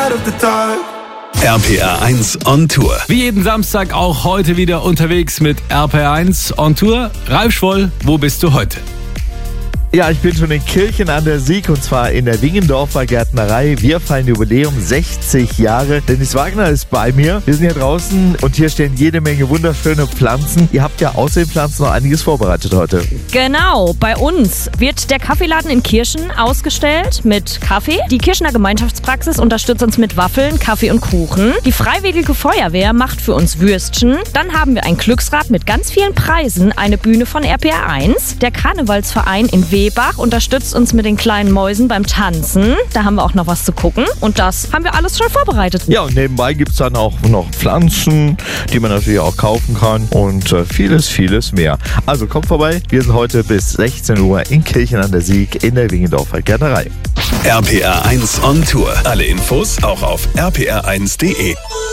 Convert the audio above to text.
RPR 1 on Tour. Wie jeden Samstag auch heute wieder unterwegs mit RPR 1 on Tour. Ralf Schwoll, wo bist du heute? Ja, ich bin schon in Kirchen an der Sieg und zwar in der Wingendorfer Gärtnerei. Wir feiern Jubiläum 60 Jahre. Dennis Wagner ist bei mir. Wir sind hier draußen und hier stehen jede Menge wunderschöne Pflanzen. Ihr habt ja außer den Pflanzen noch einiges vorbereitet heute. Genau, bei uns wird der Kaffeeladen in Kirchen ausgestellt mit Kaffee. Die Kirchener Gemeinschaftspraxis unterstützt uns mit Waffeln, Kaffee und Kuchen. Die Freiwillige Feuerwehr macht für uns Würstchen. Dann haben wir ein Glücksrad mit ganz vielen Preisen, eine Bühne von RPR 1. Der Karnevalsverein in Wehbach unterstützt uns mit den kleinen Mäusen beim Tanzen. Da haben wir auch noch was zu gucken und das haben wir alles schon vorbereitet. Ja, und nebenbei gibt es dann auch noch Pflanzen, die man natürlich auch kaufen kann und vieles, vieles mehr. Also kommt vorbei, wir sind heute bis 16 Uhr in Kirchen an der Sieg in der Wingendorfer Gärtnerei. RPR 1 on Tour. Alle Infos auch auf rpr1.de.